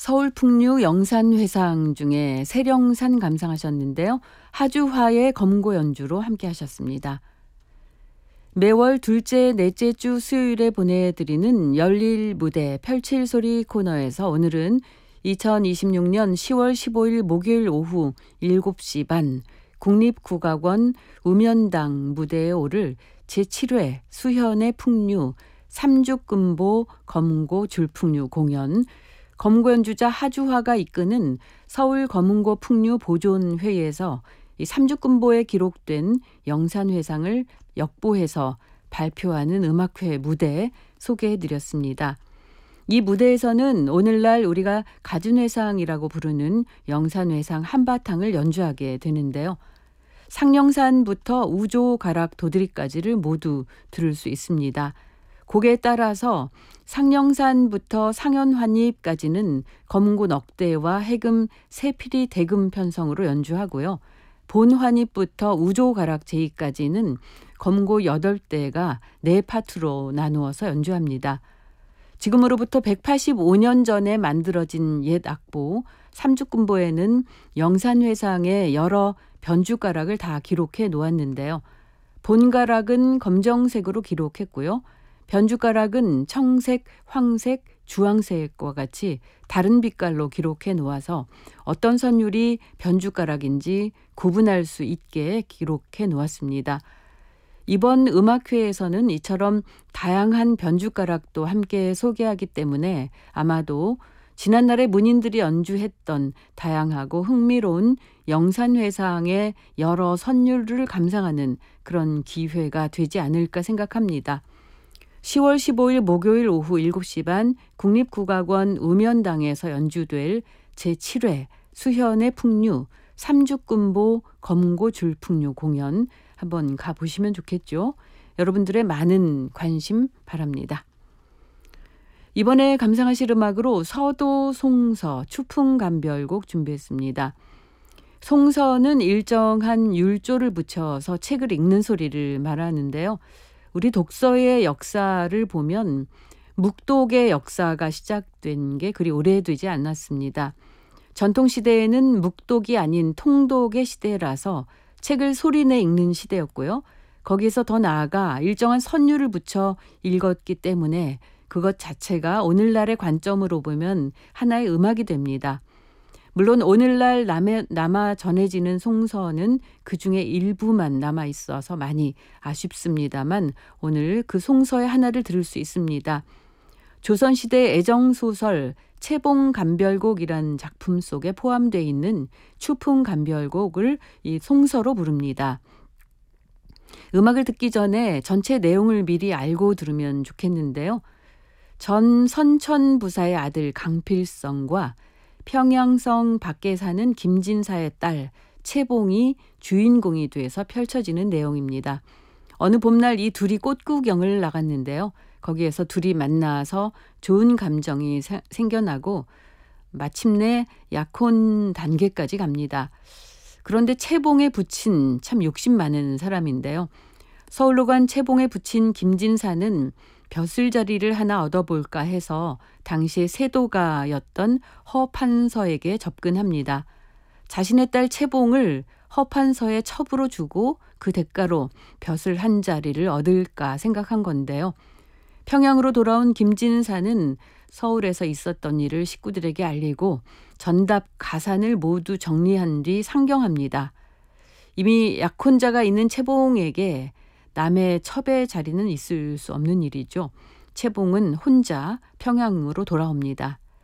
서울 풍류 영산회상 중에 세령산 감상하셨는데요. 하주화의 검고 연주로 함께 하셨습니다. 매월 둘째, 넷째 주 수요일에 보내드리는 열릴 무대 펼칠 소리 코너에서 오늘은 2026년 10월 15일 목요일 오후 7시 반 국립국악원 우면당 무대에 오를 제7회 수현의 풍류 삼죽금보 검고 줄풍류 공연 검고 연주자 하주화가 이끄는 서울 검은고 풍류 보존회의에서 이 삼죽금보에 기록된 영산회상을 역보해서 발표하는 음악회 무대 소개해드렸습니다. 이 무대에서는 오늘날 우리가 가준회상이라고 부르는 영산회상 한바탕을 연주하게 되는데요. 상령산부터 우조가락 도드리까지를 모두 들을 수 있습니다. 곡에 따라서 상령산부터 상현환입까지는 검은고 넉대와 해금 세피리 대금 편성으로 연주하고요. 본환입부터 우조가락 제이까지는 검은고 8대가 4파트로 나누어서 연주합니다. 지금으로부터 185년 전에 만들어진 옛 악보 삼죽금보에는 영산회상의 여러 변주가락을 다 기록해 놓았는데요. 본가락은 검정색으로 기록했고요. 변주가락은 청색, 황색, 주황색과 같이 다른 빛깔로 기록해 놓아서 어떤 선율이 변주가락인지 구분할 수 있게 기록해 놓았습니다. 이번 음악회에서는 이처럼 다양한 변주가락도 함께 소개하기 때문에 아마도 지난날에 문인들이 연주했던 다양하고 흥미로운 영산회상의 여러 선율을 감상하는 그런 기회가 되지 않을까 생각합니다. 10월 15일 목요일 오후 7시 반 국립국악원 우면당에서 연주될 제7회 수현의 풍류 삼죽금보 검고 줄풍류 공연 한번 가보시면 좋겠죠. 여러분들의 많은 관심 바랍니다. 이번에 감상하실 음악으로 서도 송서 추풍감별곡 준비했습니다. 송서는 일정한 율조를 붙여서 책을 읽는 소리를 말하는데요. 우리 독서의 역사를 보면 묵독의 역사가 시작된 게 그리 오래되지 않았습니다. 전통시대에는 묵독이 아닌 통독의 시대라서 책을 소리내 읽는 시대였고요. 거기에서 더 나아가 일정한 선율을 붙여 읽었기 때문에 그것 자체가 오늘날의 관점으로 보면 하나의 음악이 됩니다. 물론 오늘날 남아 전해지는 송서는 그중에 일부만 남아 있어서 많이 아쉽습니다만 오늘 그 송서의 하나를 들을 수 있습니다. 조선시대 애정소설 채봉감별곡이란 작품 속에 포함되어 있는 추풍감별곡을 이 송서로 부릅니다. 음악을 듣기 전에 전체 내용을 미리 알고 들으면 좋겠는데요. 전 선천부사의 아들 강필성과 평양성 밖에 사는 김진사의 딸 채봉이 주인공이 돼서 펼쳐지는 내용입니다. 어느 봄날 이 둘이 꽃구경을 나갔는데요. 거기에서 둘이 만나서 좋은 감정이 생겨나고 마침내 약혼 단계까지 갑니다. 그런데 채봉의 부친 참 욕심 많은 사람인데요. 서울로 간 채봉의 부친 김진사는 벼슬자리를 하나 얻어볼까 해서 당시의 세도가였던 허판서에게 접근합니다. 자신의 딸 채봉을 허판서에 첩으로 주고 그 대가로 벼슬 한 자리를 얻을까 생각한 건데요. 평양으로 돌아온 김진사는 서울에서 있었던 일을 식구들에게 알리고 전답 가산을 모두 정리한 뒤 상경합니다. 이미 약혼자가 있는 채봉에게 남의 첩의 자리는 있을 수 없는 일이죠. 채봉은 혼자 평양으로 돌아옵니다.